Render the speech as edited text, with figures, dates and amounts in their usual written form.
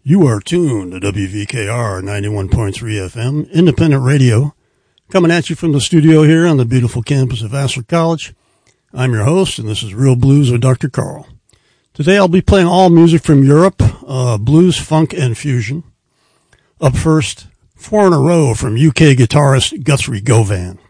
You are tuned to WVKR 91.3 FM, independent radio, coming at you from the studio here on the beautiful campus of Vassar College. I'm your host, and this is Real Blues with Dr. Carl. Today I'll be playing all music from Europe, blues, funk, and fusion. Up first, 4 in a row from UK guitarist Guthrie Govan.